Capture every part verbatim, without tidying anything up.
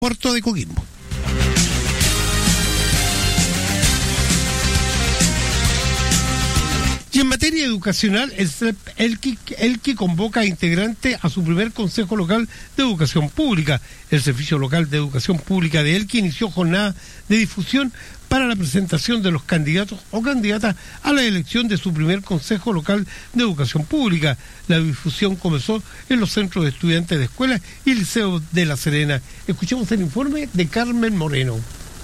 Puerto de Coquimbo. Y en materia educacional, el S L E P Elqui, Elqui convoca a integrantes a su primer Consejo Local de Educación Pública. El Servicio Local de Educación Pública de Elqui inició jornada de difusión para la presentación de los candidatos o candidatas a la elección de su primer Consejo Local de Educación Pública. La difusión comenzó en los centros de estudiantes de escuelas y liceos de La Serena. Escuchemos el informe de Carmen Moreno.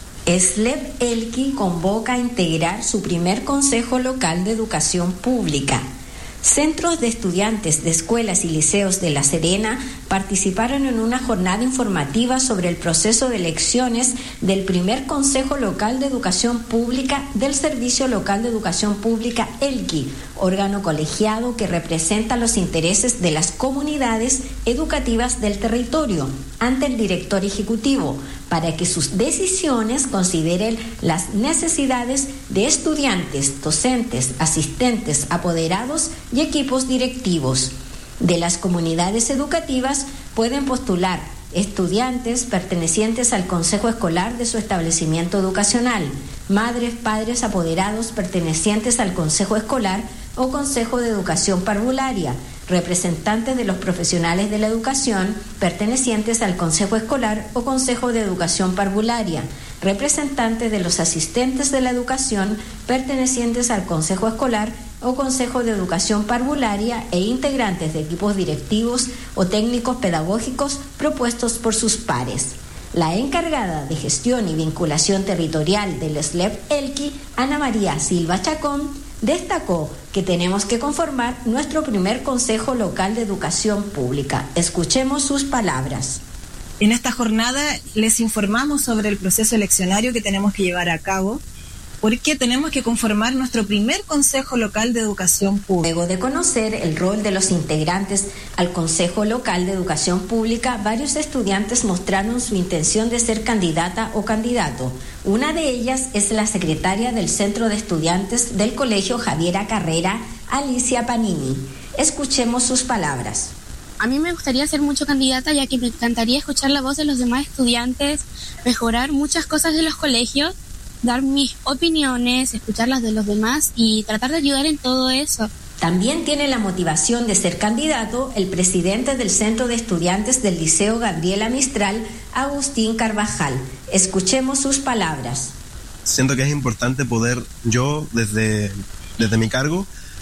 S L E P Elqui convoca a integrar su primer Consejo Local de Educación Pública. Centros de estudiantes de escuelas y liceos de La Serena participaron en una jornada informativa sobre el proceso de elecciones del primer Consejo Local de Educación Pública del Servicio Local de Educación Pública Elqui, órgano colegiado que representa los intereses de las comunidades educativas del territorio ante el director ejecutivo, para que sus decisiones consideren las necesidades de estudiantes, docentes, asistentes, apoderados y equipos directivos. De las comunidades educativas pueden postular estudiantes pertenecientes al consejo escolar de su establecimiento educacional, madres, padres, apoderados pertenecientes al consejo escolar o consejo de educación parvularia, representantes de los profesionales de la educación pertenecientes al consejo escolar o consejo de educación parvularia, representantes de los asistentes de la educación pertenecientes al consejo escolar o consejo de educación parvularia e integrantes de equipos directivos o técnicos pedagógicos propuestos por sus pares. La encargada de gestión y vinculación territorial del S L E P Elqui, Ana María Silva Chacón, destacó que tenemos que conformar nuestro primer Consejo Local de Educación Pública. Escuchemos sus palabras. En esta jornada les informamos sobre el proceso eleccionario que tenemos que llevar a cabo, porque tenemos que conformar nuestro primer Consejo Local de Educación Pública. Luego de conocer el rol de los integrantes al Consejo Local de Educación Pública, varios estudiantes mostraron su intención de ser candidata o candidato. Una de ellas es la secretaria del Centro de Estudiantes del Colegio Javiera Carrera, Alicia Panini. Escuchemos sus palabras. A mí me gustaría ser mucho candidata, ya que me encantaría escuchar la voz de los demás estudiantes, mejorar muchas cosas de los colegios, dar mis opiniones, escuchar las de los demás y tratar de ayudar en todo eso. También tiene la motivación de ser candidato el presidente del Centro de Estudiantes del Liceo Gabriela Mistral, Agustín Carvajal. Escuchemos sus palabras. Siento que es importante poder yo, desde, desde mi cargo,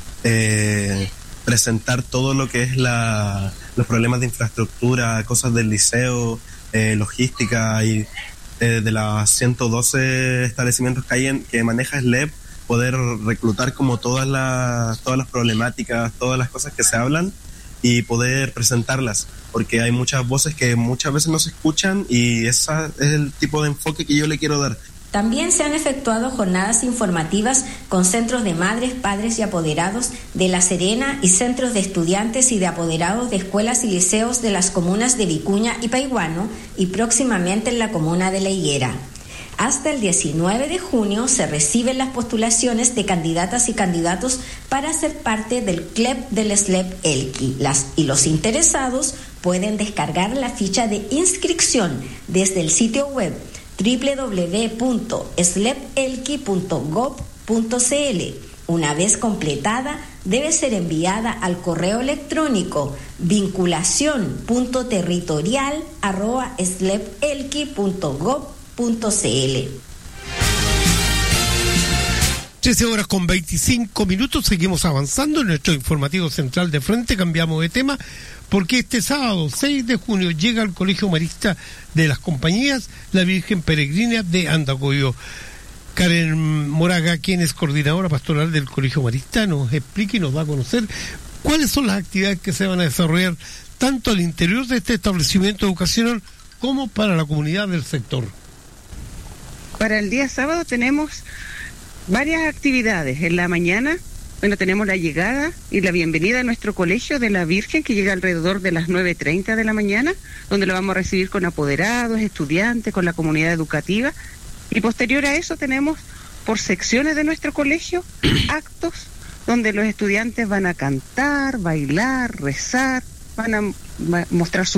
eh, presentar todo lo que es la, los problemas de infraestructura, cosas del liceo, eh, logística y eh, de las ciento doce establecimientos que hay en, que maneja S L E P, poder reclutar como todas las, todas las problemáticas, todas las cosas que se hablan y poder presentarlas, porque hay muchas voces que muchas veces no se escuchan y ese es el tipo de enfoque que yo le quiero dar. También se han efectuado jornadas informativas con centros de madres, padres y apoderados de La Serena y centros de estudiantes y de apoderados de escuelas y liceos de las comunas de Vicuña y Paiguano y próximamente en la comuna de La Higuera. Hasta el diecinueve de junio se reciben las postulaciones de candidatas y candidatos para ser parte del C L E P del S L E P Elqui. Las y los interesados pueden descargar la ficha de inscripción desde el sitio web doble u doble u doble u punto s l e p elqui punto gob punto c l. Una vez completada, debe ser enviada al correo electrónico vinculación punto territorial arroba s l e p elqui punto gob punto c l. trece horas con veinticinco minutos, seguimos avanzando en nuestro informativo central de frente, cambiamos de tema, porque este sábado seis de junio llega al Colegio Marista de las Compañías la Virgen Peregrina de Andacollo. Karen Moraga, quien es coordinadora pastoral del Colegio Marista, nos explica y nos va a conocer cuáles son las actividades que se van a desarrollar tanto al interior de este establecimiento educacional como para la comunidad del sector. Para el día sábado tenemos varias actividades. En la mañana, bueno, tenemos la llegada y la bienvenida a nuestro colegio de la Virgen, que llega alrededor de las nueve treinta de la mañana, donde lo vamos a recibir con apoderados, estudiantes, con la comunidad educativa. Y posterior a eso tenemos, por secciones de nuestro colegio, actos donde los estudiantes van a cantar, bailar, rezar, van a mostrar sus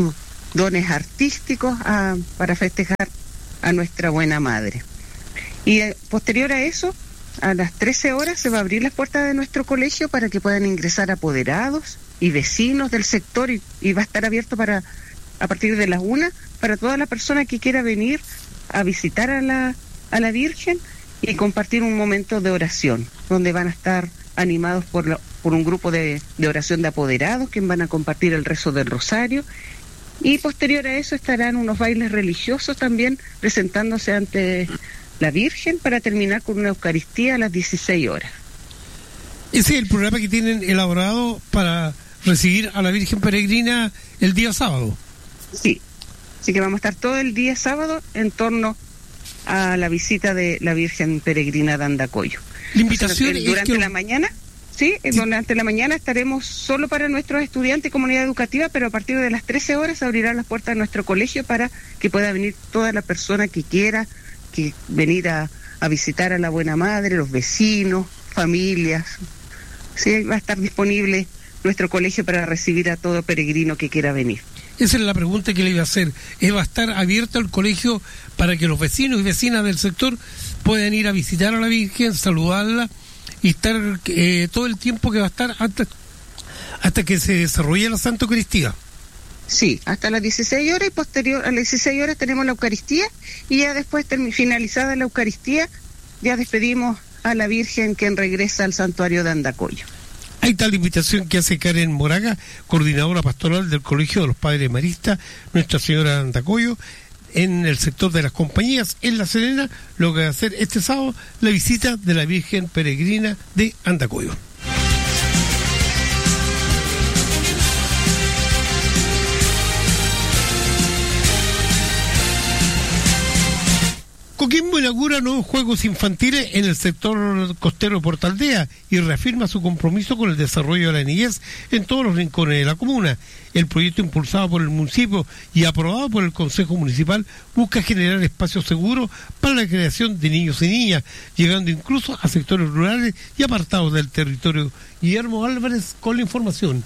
dones artísticos a, para festejar a nuestra buena madre. Y eh, posterior a eso, a las trece horas se va a abrir las puertas de nuestro colegio para que puedan ingresar apoderados y vecinos del sector, y, y va a estar abierto para a partir de las una para toda la persona que quiera venir a visitar a la, a la Virgen y compartir un momento de oración, donde van a estar animados por, la, por un grupo de, de oración de apoderados, que van a compartir el rezo del rosario, y posterior a eso estarán unos bailes religiosos también presentándose ante la Virgen para terminar con una Eucaristía a las dieciséis horas. Ese es el programa que tienen elaborado para recibir a la Virgen Peregrina el día sábado. Sí, así que vamos a estar todo el día sábado en torno a la visita de la Virgen Peregrina de Andacollo. La invitación Entonces, durante es que... la mañana, sí, sí, durante la mañana estaremos solo para nuestros estudiantes y comunidad educativa, pero a partir de las trece horas se abrirán las puertas de nuestro colegio para que pueda venir toda la persona que quiera que venir a, a visitar a la buena madre, los vecinos, familias. Sí, va a estar disponible nuestro colegio para recibir a todo peregrino que quiera venir. Esa es la pregunta que le iba a hacer. ¿Va a estar abierto el colegio para que los vecinos y vecinas del sector puedan ir a visitar a la Virgen, saludarla y estar eh, todo el tiempo que va a estar hasta, hasta que se desarrolle la Santa Eucaristía? Sí, hasta las dieciséis horas, y posterior a las dieciséis horas tenemos la Eucaristía, y ya después, finalizada la Eucaristía, ya despedimos a la Virgen, quien regresa al santuario de Andacollo. Hay tal invitación que hace Karen Moraga, coordinadora pastoral del Colegio de los Padres Maristas Nuestra Señora de Andacollo, en el sector de las compañías, en La Serena, lo que va a hacer este sábado la visita de la Virgen Peregrina de Andacollo. Coquimbo inaugura nuevos juegos infantiles en el sector costero de Puerto Aldea y reafirma su compromiso con el desarrollo de la niñez en todos los rincones de la comuna. El proyecto, impulsado por el municipio y aprobado por el Consejo Municipal, busca generar espacios seguros para la creación de niños y niñas, llegando incluso a sectores rurales y apartados del territorio. Guillermo Álvarez con la información.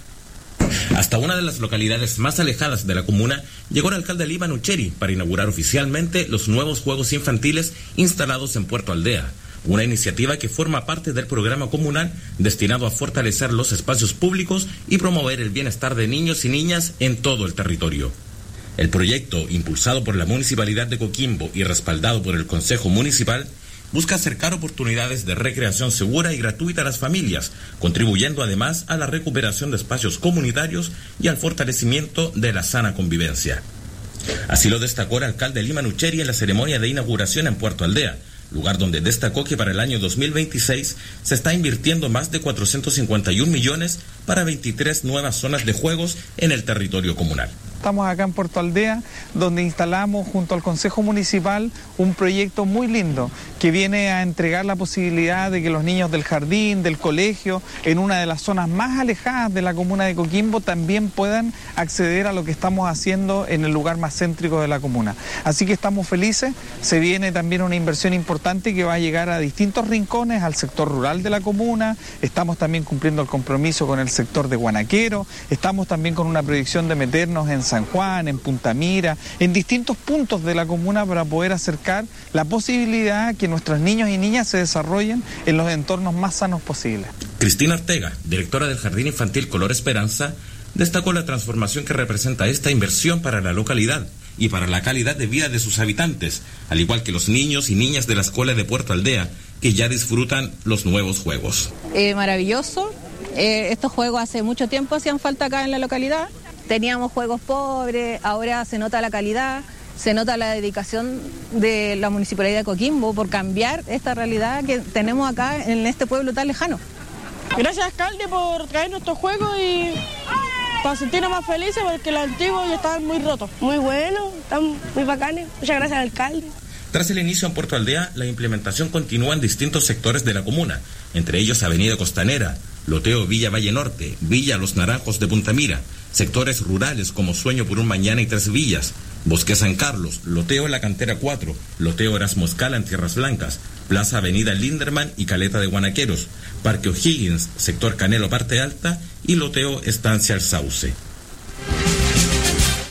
Hasta una de las localidades más alejadas de la comuna llegó el alcalde Lima Nucheri para inaugurar oficialmente los nuevos juegos infantiles instalados en Puerto Aldea, una iniciativa que forma parte del programa comunal destinado a fortalecer los espacios públicos y promover el bienestar de niños y niñas en todo el territorio. El proyecto, impulsado por la Municipalidad de Coquimbo y respaldado por el Consejo Municipal, busca acercar oportunidades de recreación segura y gratuita a las familias, contribuyendo además a la recuperación de espacios comunitarios y al fortalecimiento de la sana convivencia. Así lo destacó el alcalde Lima Nucheri en la ceremonia de inauguración en Puerto Aldea, lugar donde destacó que para el año dos mil veintiséis se está invirtiendo más de cuatrocientos cincuenta y un millones para veintitrés nuevas zonas de juegos en el territorio comunal. Estamos acá en Puerto Aldea, donde instalamos junto al Consejo Municipal un proyecto muy lindo que viene a entregar la posibilidad de que los niños del jardín, del colegio, en una de las zonas más alejadas de la comuna de Coquimbo, también puedan acceder a lo que estamos haciendo en el lugar más céntrico de la comuna. Así que estamos felices. Se viene también una inversión importante que va a llegar a distintos rincones, al sector rural de la comuna. Estamos también cumpliendo el compromiso con el sector de Guanaquero. Estamos también con una proyección de meternos en San Juan, en Punta Mira, en distintos puntos de la comuna para poder acercar la posibilidad que nuestros niños y niñas se desarrollen en los entornos más sanos posibles. Cristina Ortega, directora del Jardín Infantil Color Esperanza, destacó la transformación que representa esta inversión para la localidad y para la calidad de vida de sus habitantes, al igual que los niños y niñas de la escuela de Puerto Aldea, que ya disfrutan los nuevos juegos. Eh, maravilloso. Eh, estos juegos hace mucho tiempo hacían falta acá en la localidad. Teníamos juegos pobres, ahora se nota la calidad, se nota la dedicación de la Municipalidad de Coquimbo por cambiar esta realidad que tenemos acá en este pueblo tan lejano. Gracias, alcalde, por traernos estos juegos y para sentirnos más felices, porque los antiguos ya estaban muy rotos. Muy buenos, están muy bacanes. Muchas gracias, alcalde. Tras el inicio en Puerto Aldea, la implementación continúa en distintos sectores de la comuna, entre ellos Avenida Costanera, Loteo Villa Valle Norte, Villa Los Naranjos de Punta Mira, sectores rurales como Sueño por un Mañana y Tres Villas, Bosque San Carlos, Loteo La Cantera cuatro, Loteo Erasmo Escala en Tierras Blancas, Plaza Avenida Linderman y Caleta de Guanaqueros, Parque O'Higgins, sector Canelo Parte Alta y Loteo Estancia El Sauce. Y desde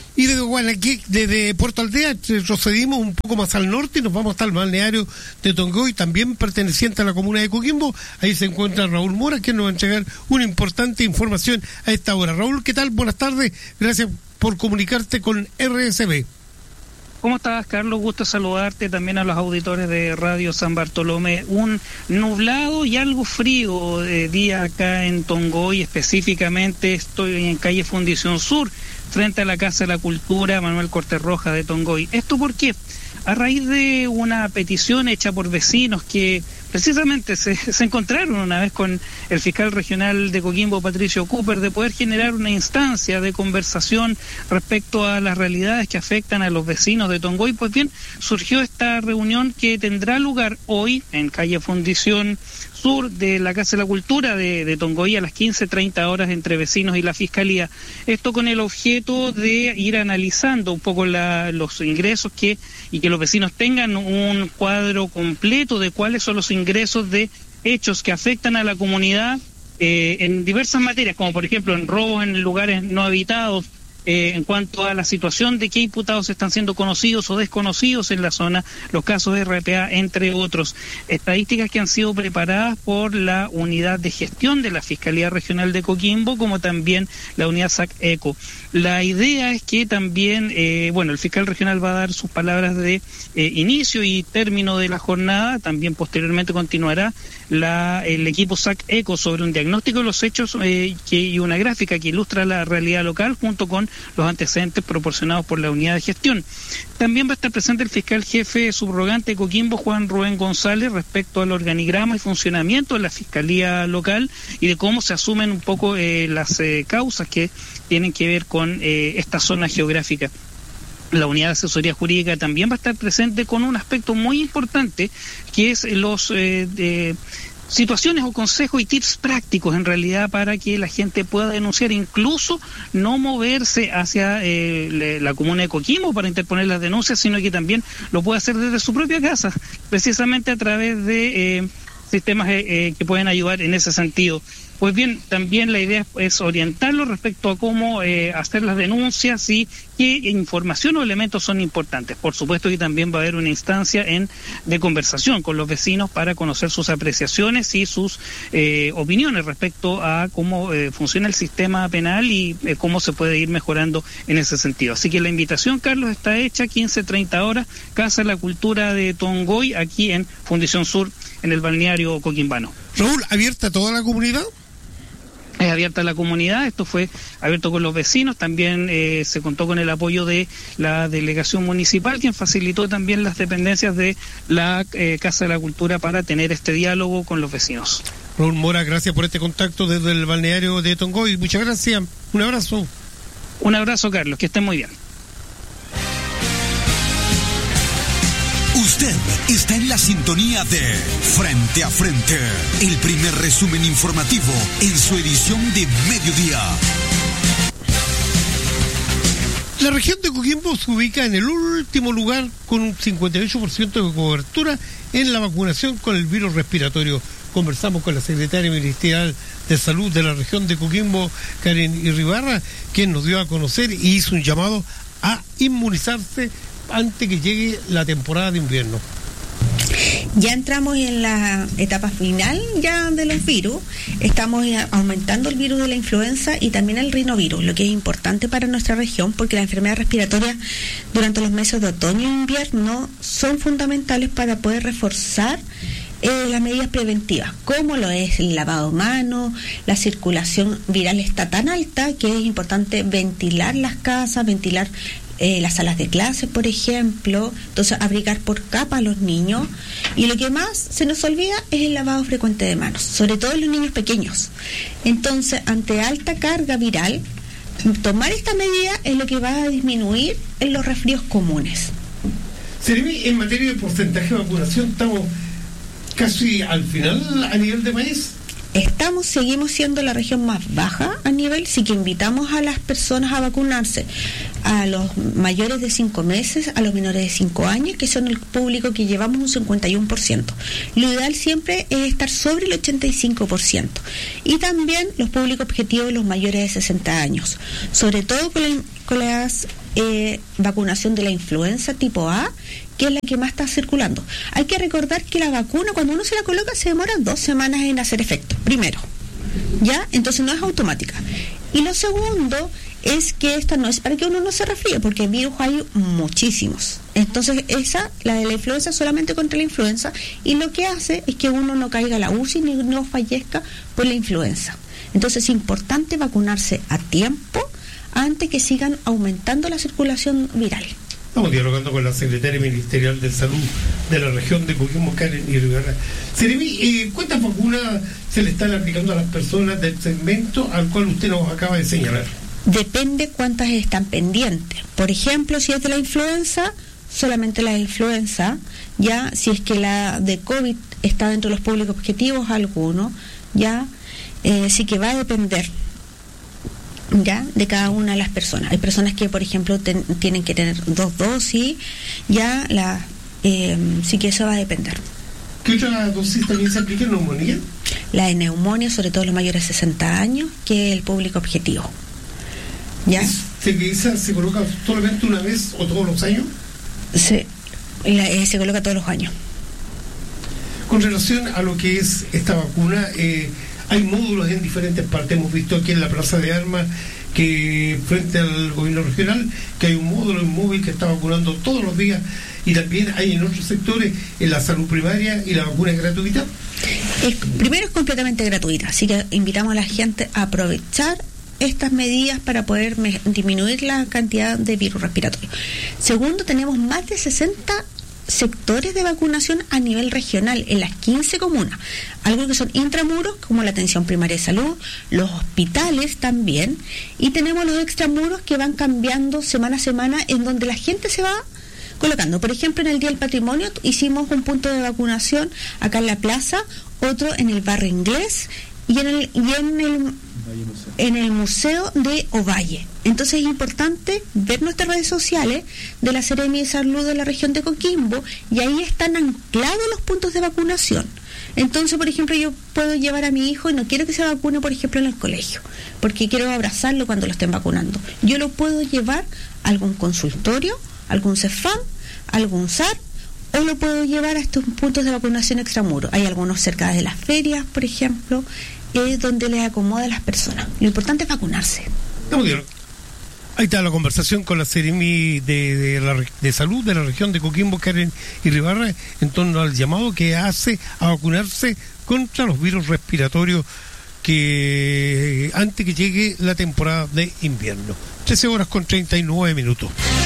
Guanaquí, desde Puerto Aldea, retrocedimos un poco más al norte y nos vamos hasta el balneario de Tongoy, también perteneciente a la comuna de Coquimbo. Ahí se encuentra Raúl Mora, que nos va a entregar una importante información a esta hora. Raúl, ¿qué tal? Buenas tardes. Gracias por comunicarte con R S B. ¿Cómo estás, Carlos? Gusto saludarte, también a los auditores de Radio San Bartolomé. Un nublado y algo frío eh, día acá en Tongoy, específicamente estoy en calle Fundición Sur, frente a la Casa de la Cultura Manuel Cortés Roja de Tongoy. ¿Esto por qué? A raíz de una petición hecha por vecinos que precisamente se, se encontraron una vez con el fiscal regional de Coquimbo, Patricio Cooper, de poder generar una instancia de conversación respecto a las realidades que afectan a los vecinos de Tongoy. Pues bien, surgió esta reunión que tendrá lugar hoy en calle Fundición Sur de la Casa de la Cultura de, de Tongoy a las quince treinta horas entre vecinos y la Fiscalía. Esto con el objeto de ir analizando un poco la, los ingresos que y que los vecinos tengan un cuadro completo de cuáles son los ingresos de hechos que afectan a la comunidad eh, en diversas materias, como por ejemplo en robos en lugares no habitados, Eh, en cuanto a la situación de qué imputados están siendo conocidos o desconocidos en la zona, los casos de R P A, entre otros. Estadísticas que han sido preparadas por la unidad de gestión de la Fiscalía Regional de Coquimbo, como también la unidad S A C ECO. La idea es que también, eh, bueno, el fiscal regional va a dar sus palabras de eh, inicio y término de la jornada, también posteriormente continuará la, el equipo S A C ECO sobre un diagnóstico de los hechos eh, que, y una gráfica que ilustra la realidad local junto con los antecedentes proporcionados por la unidad de gestión. También va a estar presente el fiscal jefe subrogante de Coquimbo, Juan Rubén González, respecto al organigrama y funcionamiento de la Fiscalía local y de cómo se asumen un poco eh, las eh, causas que tienen que ver con eh, esta zona geográfica. La unidad de asesoría jurídica también va a estar presente con un aspecto muy importante, que es los eh, de, situaciones o consejos y tips prácticos en realidad para que la gente pueda denunciar, incluso no moverse hacia eh, la comuna de Coquimbo para interponer las denuncias, sino que también lo puede hacer desde su propia casa, precisamente a través de eh, sistemas eh, eh, que pueden ayudar en ese sentido. Pues bien, también la idea es orientarlo respecto a cómo eh, hacer las denuncias y qué información o elementos son importantes. Por supuesto que también va a haber una instancia en de conversación con los vecinos para conocer sus apreciaciones y sus eh, opiniones respecto a cómo eh, funciona el sistema penal y eh, cómo se puede ir mejorando en ese sentido. Así que la invitación, Carlos, está hecha, quince treinta horas, Casa de la Cultura de Tongoy, aquí en Fundición Sur, en el balneario coquimbano. Raúl, ¿abierta a toda la comunidad? Es abierta a la comunidad, esto fue abierto con los vecinos, también eh, se contó con el apoyo de la delegación municipal, quien facilitó también las dependencias de la eh, Casa de la Cultura para tener este diálogo con los vecinos. Raúl Mora, gracias por este contacto desde el balneario de Tongoy, muchas gracias, un abrazo. Un abrazo, Carlos, que estén muy bien. Usted está en la sintonía de Frente a Frente, el primer resumen informativo en su edición de mediodía. La región de Coquimbo se ubica en el último lugar con un cincuenta y ocho por ciento de cobertura en la vacunación con el virus respiratorio. Conversamos con la secretaria ministerial de Salud de la región de Coquimbo, Karen Irribarra, quien nos dio a conocer y hizo un llamado a inmunizarse antes que llegue la temporada de invierno. Ya entramos en la etapa final ya de los virus, estamos aumentando el virus de la influenza y también el rinovirus, lo que es importante para nuestra región porque las enfermedades respiratorias durante los meses de otoño e invierno son fundamentales para poder reforzar Eh, las medidas preventivas, como lo es el lavado de manos, la circulación viral está tan alta que es importante ventilar las casas, ventilar eh, las salas de clases, por ejemplo, entonces abrigar por capa a los niños, y lo que más se nos olvida es el lavado frecuente de manos, sobre todo en los niños pequeños. Entonces, ante alta carga viral, tomar esta medida es lo que va a disminuir en los resfríos comunes. Seremi, en materia de porcentaje de vacunación, estamos casi al final a nivel de país. Estamos, seguimos siendo la región más baja a nivel, sí que invitamos a las personas a vacunarse, a los mayores de cinco meses, a los menores de cinco años, que son el público que llevamos un cincuenta y uno por ciento. Lo ideal siempre es estar sobre el ochenta y cinco por ciento. Y también los públicos objetivos, los mayores de sesenta años, sobre todo con, el, con las eh, vacunación de la influenza tipo A, que es la que más está circulando. Hay que recordar que la vacuna, cuando uno se la coloca, se demora dos semanas en hacer efecto, primero, ¿ya? Entonces no es automática. Y lo segundo es que esta no es para que uno no se resfríe, porque virus hay muchísimos. Entonces esa, la de la influenza, solamente contra la influenza, y lo que hace es que uno no caiga a la U C I ni no fallezca por la influenza. Entonces es importante vacunarse a tiempo antes que sigan aumentando la circulación viral. Estamos dialogando con la secretaria ministerial de Salud de la región de Coquimbo, Karen Iribarra. Seremi, eh, ¿cuántas vacunas se le están aplicando a las personas del segmento al cual usted nos acaba de señalar? Depende cuántas están pendientes. Por ejemplo, si es de la influenza, solamente la de influenza. Ya, si es que la de COVID está dentro de los públicos objetivos, alguno, ya, eh, sí que va a depender, ya, de cada una de las personas. Hay personas que, por ejemplo, ten, tienen que tener dos dosis, ya, la, eh, sí que eso va a depender. ¿Qué otra dosis también se aplica en neumonía? La de neumonía, sobre todo los mayores de sesenta años, que es el público objetivo. ¿Ya? ¿Se, esa se coloca solamente una vez o todos los años? Se, la, eh, se coloca todos los años. Con relación a lo que es esta vacuna, eh, hay módulos en diferentes partes. Hemos visto aquí en la Plaza de Armas, que frente al gobierno regional, que hay un módulo móvil que está vacunando todos los días, y también hay en otros sectores, en la salud primaria, y la vacuna es gratuita. Es, primero es completamente gratuita, así que invitamos a la gente a aprovechar estas medidas para poder me, disminuir la cantidad de virus respiratorios. Segundo, tenemos más de sesenta sectores de vacunación a nivel regional en las quince comunas, algo que son intramuros como la atención primaria de salud, los hospitales también, y tenemos los extramuros que van cambiando semana a semana, en donde la gente se va colocando. Por ejemplo, en el Día del Patrimonio hicimos un punto de vacunación acá en la plaza, otro en el barrio Inglés y en el, y en el en el Museo de Ovalle. Entonces es importante ver nuestras redes sociales de la Seremi de Salud de la región de Coquimbo, y ahí están anclados los puntos de vacunación. Entonces, por ejemplo, yo puedo llevar a mi hijo y no quiero que se vacune, por ejemplo, en el colegio, porque quiero abrazarlo cuando lo estén vacunando. Yo lo puedo llevar a algún consultorio, algún CEFAM, algún S A R, o lo puedo llevar a estos puntos de vacunación extramuros. Hay algunos cerca de las ferias, por ejemplo, es donde les acomoda a las personas. Lo importante es vacunarse. Muy bien. Ahí está la conversación con la Seremi de, de, la, de Salud de la región de Coquimbo, Karen Iribarra, en torno al llamado que hace a vacunarse contra los virus respiratorios que antes que llegue la temporada de invierno. trece horas con treinta y nueve minutos.